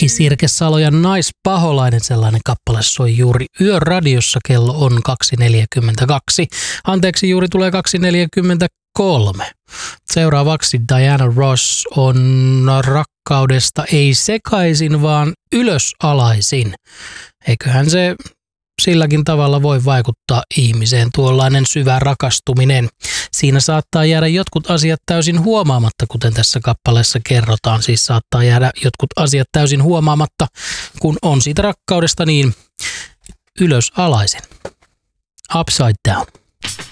Aki Sirkesalo ja Naispaholainen, sellainen kappale soi juuri Yöradiossa, kello on 2.42. Anteeksi, juuri tulee 2.43. Seuraavaksi Diana Ross on rakkaudesta ei sekaisin, vaan ylösalaisin. Eiköhän se silläkin tavalla voi vaikuttaa ihmiseen, tuollainen syvä rakastuminen. Siinä saattaa jäädä jotkut asiat täysin huomaamatta, kuten tässä kappaleessa kerrotaan. Siis saattaa jäädä jotkut asiat täysin huomaamatta, kun on siitä rakkaudesta niin ylösalaisin. Upside down.